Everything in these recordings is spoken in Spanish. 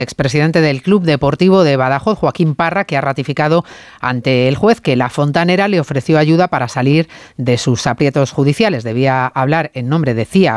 expresidente del Club Deportivo de Badajoz, Joaquín Parra, que ha ratificado ante el juez que la fontanera le ofreció ayuda para salir de sus aprietos judiciales. Decía hablar en nombre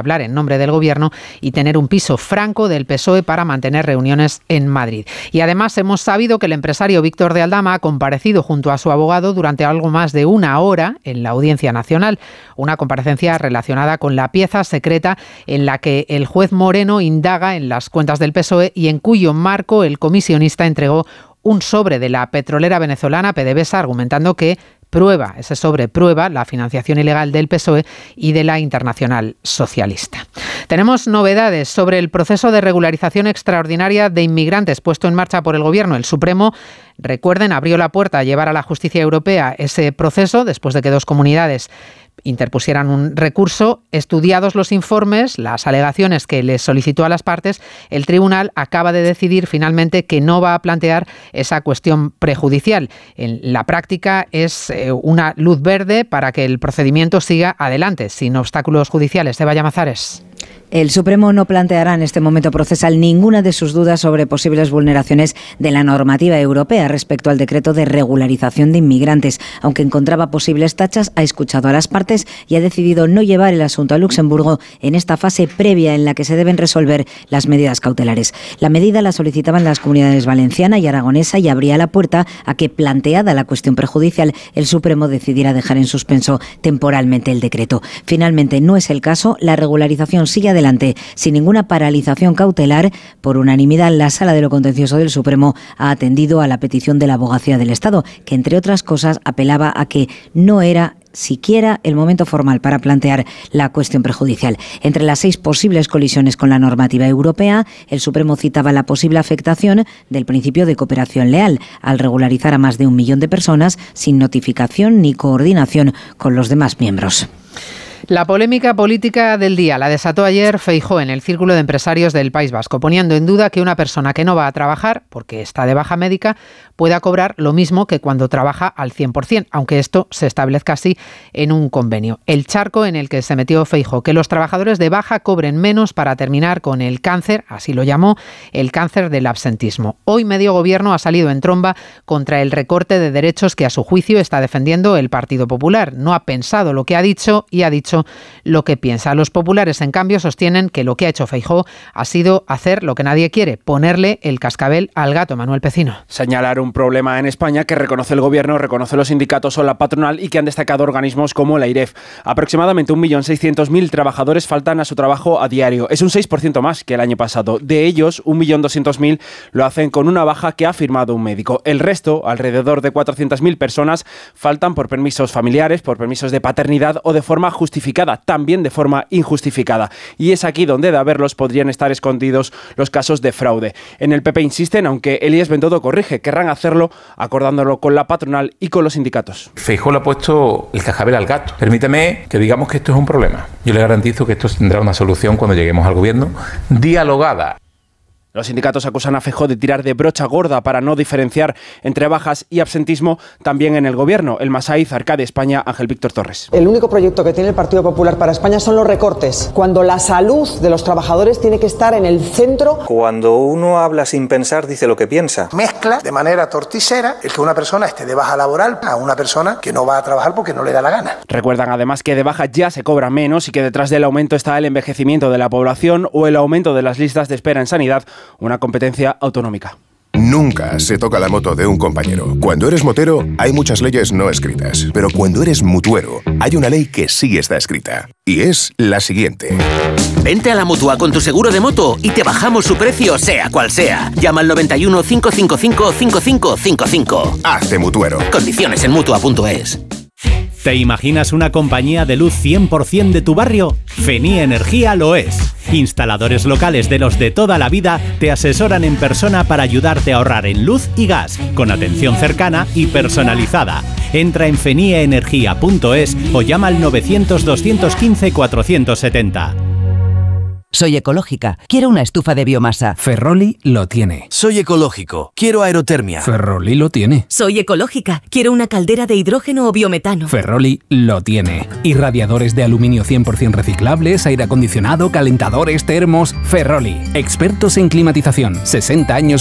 del Gobierno y tener un piso franco del PSOE para mantener reuniones en Madrid. Y además hemos sabido que el empresario Víctor de Aldama ha comparecido junto a su abogado durante algo más de una hora en la Audiencia Nacional. Una comparecencia relacionada con la pieza secreta en la que el juez Moreno indaga en las cuentas del PSOE y en cuyo marco el comisionista entregó un sobre de la petrolera venezolana PDVSA, argumentando que ese sobre prueba la financiación ilegal del PSOE y de la Internacional Socialista. Tenemos novedades sobre el proceso de regularización extraordinaria de inmigrantes puesto en marcha por el Gobierno. El Supremo, recuerden, abrió la puerta a llevar a la justicia europea ese proceso después de que 2 comunidades interpusieran un recurso. Estudiados los informes, las alegaciones que les solicitó a las partes, el tribunal acaba de decidir finalmente que no va a plantear esa cuestión prejudicial. En la práctica es una luz verde para que el procedimiento siga adelante, sin obstáculos judiciales. Eva Llamazares. El Supremo no planteará en este momento procesal ninguna de sus dudas sobre posibles vulneraciones de la normativa europea respecto al decreto de regularización de inmigrantes. Aunque encontraba posibles tachas, ha escuchado a las partes y ha decidido no llevar el asunto a Luxemburgo en esta fase previa en la que se deben resolver las medidas cautelares. La medida la solicitaban las comunidades valenciana y aragonesa y abría la puerta a que, planteada la cuestión prejudicial, el Supremo decidiera dejar en suspenso temporalmente el decreto. Finalmente, no es el caso. La regularización sigue adelante sin ninguna paralización cautelar. Por unanimidad, la Sala de lo Contencioso del Supremo ha atendido a la petición de la Abogacía del Estado, que entre otras cosas apelaba a que no era siquiera el momento formal para plantear la cuestión prejudicial. Entre las 6 posibles colisiones con la normativa europea, el Supremo citaba la posible afectación del principio de cooperación leal, al regularizar a más de 1 millón de personas sin notificación ni coordinación con los demás miembros. La polémica política del día la desató ayer Feijóo en el Círculo de Empresarios del País Vasco, poniendo en duda que una persona que no va a trabajar, porque está de baja médica, pueda cobrar lo mismo que cuando trabaja al 100%, aunque esto se establezca así en un convenio. El charco en el que se metió Feijóo, que los trabajadores de baja cobren menos para terminar con el cáncer, así lo llamó, el cáncer del absentismo. Hoy medio gobierno ha salido en tromba contra el recorte de derechos que a su juicio está defendiendo el Partido Popular. No ha pensado lo que ha dicho y ha dicho lo que piensa. Los populares, en cambio, sostienen que lo que ha hecho Feijóo ha sido hacer lo que nadie quiere, ponerle el cascabel al gato. Manuel Pecino. Señalar un problema en España que reconoce el Gobierno, reconoce los sindicatos o la patronal y que han destacado organismos como la IREF. Aproximadamente 1.600.000 trabajadores faltan a su trabajo a diario. Es un 6% más que el año pasado. De ellos, 1.200.000 lo hacen con una baja que ha firmado un médico. El resto, alrededor de 400.000 personas, faltan por permisos familiares, por permisos de paternidad o de forma justificada, también de forma injustificada. Y es aquí donde, de haberlos, podrían estar escondidos los casos de fraude. En el PP insisten, aunque Elías Bendodo corrige, querrán hacerlo acordándolo con la patronal y con los sindicatos. Feijóo le ha puesto el cascabel al gato. Permíteme que digamos que esto es un problema. Yo le garantizo que esto tendrá una solución cuando lleguemos al Gobierno, dialogada. Los sindicatos acusan a Feijóo de tirar de brocha gorda para no diferenciar entre bajas y absentismo también en el Gobierno. El Masaiz, Arcade España, Ángel Víctor Torres. El único proyecto que tiene el Partido Popular para España son los recortes, cuando la salud de los trabajadores tiene que estar en el centro. Cuando uno habla sin pensar, dice lo que piensa. Mezcla de manera torticera el que una persona esté de baja laboral a una persona que no va a trabajar porque no le da la gana. Recuerdan además que de baja ya se cobra menos y que detrás del aumento está el envejecimiento de la población o el aumento de las listas de espera en sanidad, una competencia autonómica. Nunca se toca la moto de un compañero. Cuando eres motero, hay muchas leyes no escritas. Pero cuando eres mutuero, hay una ley que sí está escrita. Y es la siguiente. Vente a la Mutua con tu seguro de moto y te bajamos su precio, sea cual sea. Llama al 91 555 5555. Hazte mutuero. Condiciones en Mutua.es. ¿Te imaginas una compañía de luz 100% de tu barrio? Fenie Energía lo es. Instaladores locales de los de toda la vida te asesoran en persona para ayudarte a ahorrar en luz y gas, con atención cercana y personalizada. Entra en fenieenergia.es o llama al 900 215 470. Soy ecológica. Quiero una estufa de biomasa. Ferroli lo tiene. Soy ecológico. Quiero aerotermia. Ferroli lo tiene. Soy ecológica. Quiero una caldera de hidrógeno o biometano. Ferroli lo tiene. Irradiadores de aluminio 100% reciclables, aire acondicionado, calentadores, termos. Ferroli. Expertos en climatización. 60 años